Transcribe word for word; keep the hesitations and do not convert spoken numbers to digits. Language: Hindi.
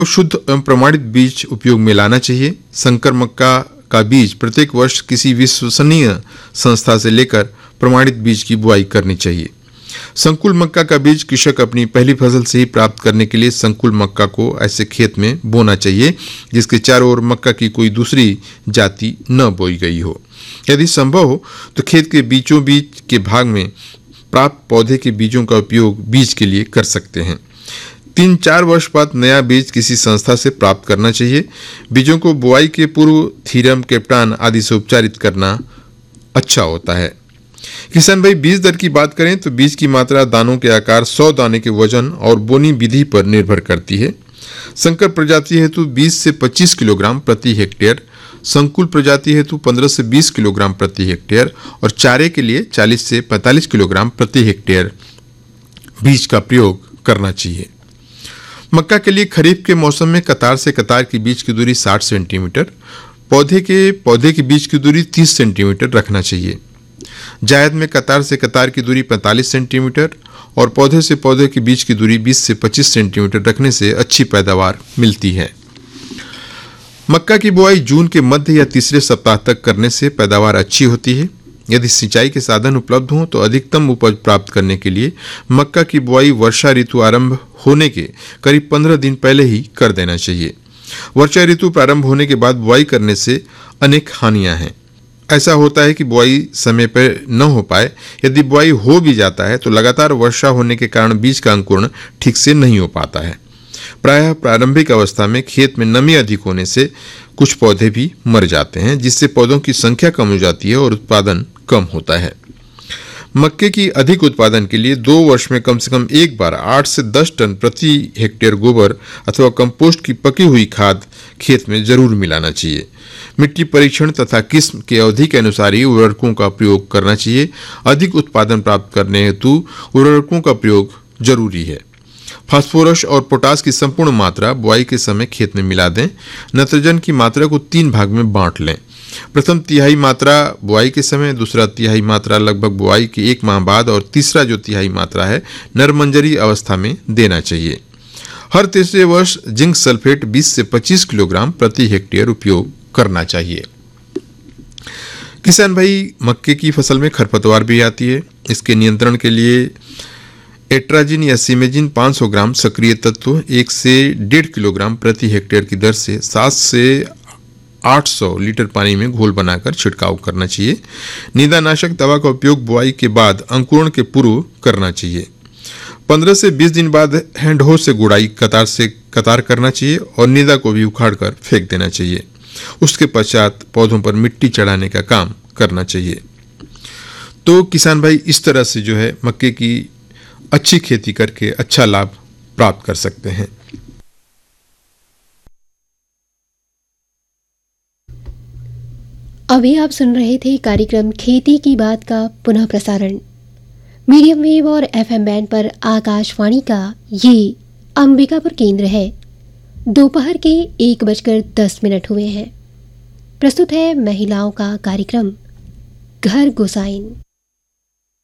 शुद्ध एवं प्रमाणित बीज उपयोग में लाना चाहिए। संकर मक्का का बीज प्रत्येक वर्ष किसी विश्वसनीय संस्था से लेकर प्रमाणित बीज की बुआई करनी चाहिए। संकुल मक्का का बीज कृषक अपनी पहली फसल से ही प्राप्त करने के लिए संकुल मक्का को ऐसे खेत में बोना चाहिए जिसके चारों ओर मक्का की कोई दूसरी जाति न बोई गई हो। यदि संभव हो तो खेत के बीचों बीच के भाग में प्राप्त पौधे के बीजों का उपयोग बीज के लिए कर सकते हैं। तीन चार वर्ष बाद नया बीज किसी संस्था से प्राप्त करना चाहिए। बीजों को बुआई के पूर्व थीरम, कैप्टान आदि से उपचारित करना अच्छा होता है। किसान भाई, बीज दर की बात करें तो बीज की मात्रा दानों के आकार, सौ दाने के वजन और बोनी विधि पर निर्भर करती है। संकर प्रजाति हेतु बीस से पच्चीस किलोग्राम प्रति हेक्टेयर, संकुल प्रजाति हेतु पंद्रह से बीस किलोग्राम प्रति हेक्टेयर और चारे के लिए चालीस से पैंतालीस किलोग्राम प्रति हेक्टेयर बीज का प्रयोग करना चाहिए। मक्का के लिए खरीफ के मौसम में कतार से कतार की बीज की दूरी साठ सेंटीमीटर, पौधे के पौधे की बीज की दूरी तीस सेंटीमीटर रखना चाहिए। जायद में कतार से कतार की दूरी पैंतालीस सेंटीमीटर और पौधे से पौधे के बीच की दूरी बीस से पच्चीस सेंटीमीटर रखने से अच्छी पैदावार मिलती है। मक्का की बुआई जून के मध्य या तीसरे सप्ताह तक करने से पैदावार अच्छी होती है। यदि सिंचाई के साधन उपलब्ध हों तो अधिकतम उपज प्राप्त करने के लिए मक्का की बुआई वर्षा ऋतु आरंभ होने के करीब पंद्रह दिन पहले ही कर देना चाहिए। वर्षा ऋतु प्रारंभ होने के बाद बुआई करने से अनेक हानियां हैं। ऐसा होता है कि बुआई समय पर न हो पाए। यदि बुआई हो भी जाता है तो लगातार वर्षा होने के कारण बीज का अंकुरण ठीक से नहीं हो पाता है। प्रायः प्रारंभिक अवस्था में खेत में नमी अधिक होने से कुछ पौधे भी मर जाते हैं, जिससे पौधों की संख्या कम हो जाती है और उत्पादन कम होता है। मक्के की अधिक उत्पादन के लिए दो वर्ष में कम से कम एक बार आठ से दस टन प्रति हेक्टेयर गोबर अथवा कंपोस्ट की पकी हुई खाद खेत में जरूर मिलाना चाहिए। मिट्टी परीक्षण तथा किस्म की अवधि के अनुसार ही उर्वरकों का प्रयोग करना चाहिए। अधिक उत्पादन प्राप्त करने हेतु उर्वरकों का प्रयोग जरूरी है। फास्फोरस और पोटास की संपूर्ण मात्रा बुआई के समय खेत में मिला दें। नाइट्रोजन की मात्रा को तीन भाग में बांट लें। प्रथम तिहाई मात्रा बुआई के समय, दूसरा तिहाई मात्रा लगभग बुआई के एक माह बाद और तीसरा जो तिहाई मात्रा है नरमंजरी अवस्था में देना चाहिए। हर तीसरे वर्ष जिंक सल्फेट बीस से पच्चीस किलोग्राम प्रति हेक्टेयर उपयोग करना चाहिए। किसान भाई, मक्के की फसल में खरपतवार भी आती है। इसके नियंत्रण के लिए एट्राजिन या सिमेजिन पाँच सौ ग्राम सक्रिय तत्व एक से डेढ़ किलोग्राम प्रति हेक्टेयर की दर से सात से आठ सौ लीटर पानी में घोल बनाकर छिड़काव करना चाहिए। निदानाशक दवा का उपयोग बुआई के बाद अंकुरण के पूर्व करना चाहिए। पंद्रह से बीस दिन बाद हैंड होस से गुड़ाई कतार से कतार करना चाहिए और निदा को भी उखाड़ कर फेंक देना चाहिए। उसके पश्चात पौधों पर मिट्टी चढ़ाने का काम करना चाहिए। तो किसान भाई, इस तरह से जो है मक्के की अच्छी खेती करके अच्छा लाभ प्राप्त कर सकते हैं। अभी आप सुन रहे थे कार्यक्रम खेती की बात का पुनः प्रसारण मीडियम वेव और एफएम बैंड पर आकाशवाणी का ये अंबिकापुर केंद्र है। दोपहर के एक बजकर दस मिनट हुए हैं। प्रस्तुत है महिलाओं का कार्यक्रम घर गुसाइन।